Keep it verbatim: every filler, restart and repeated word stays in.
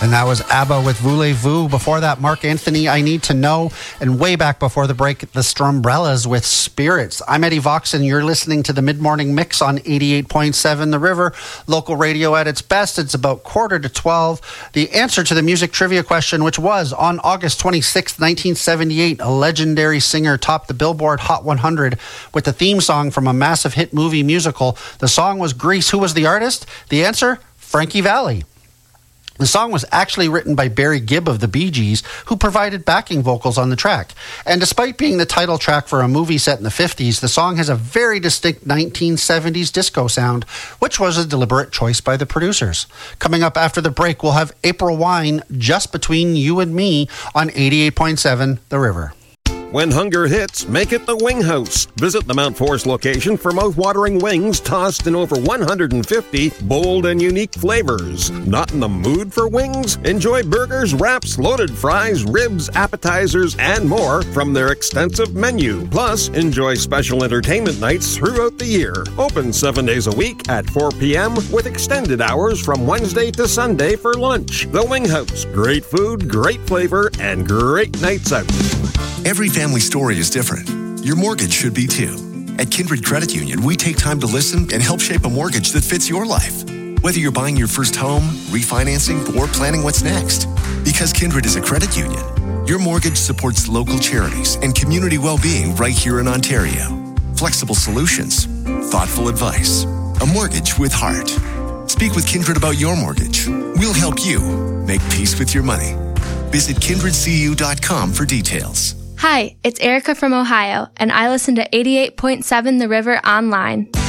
And that was ABBA with Voulez-Vous. Before that, Mark Anthony, I Need to Know. And way back before the break, the Strumbrellas with Spirits. I'm Eddie Vox, and you're listening to the Mid-Morning Mix on eighty-eight point seven The River. Local radio at its best. It's about quarter to twelve. The answer to the music trivia question, which was on August twenty-sixth, nineteen seventy-eight, a legendary singer topped the Billboard Hot one hundred with the theme song from a massive hit movie musical. The song was Grease. Who was the artist? The answer, Frankie Valli. The song was actually written by Barry Gibb of the Bee Gees, who provided backing vocals on the track. And despite being the title track for a movie set in the fifties, the song has a very distinct nineteen seventies disco sound, which was a deliberate choice by the producers. Coming up after the break, we'll have April Wine, Just Between You and Me, on eighty-eight point seven The River. When hunger hits, make it the Wing House. Visit the Mount Forest location for mouth-watering wings tossed in over one hundred fifty bold and unique flavors. Not in the mood for wings? Enjoy burgers, wraps, loaded fries, ribs, appetizers, and more from their extensive menu. Plus, enjoy special entertainment nights throughout the year. Open seven days a week at four p.m. with extended hours from Wednesday to Sunday for lunch. The Wing House. Great food, great flavor, and great nights out. Every family story is different. Your mortgage should be too. At Kindred Credit Union, we take time to listen and help shape a mortgage that fits your life. Whether you're buying your first home, refinancing, or planning what's next. Because Kindred is a credit union, your mortgage supports local charities and community well-being right here in Ontario. Flexible solutions, thoughtful advice, a mortgage with heart. Speak with Kindred about your mortgage. We'll help you make peace with your money. Visit kindred c u dot com for details. Hi, it's Erica from Ohio, and I listen to eighty-eight point seven The River online.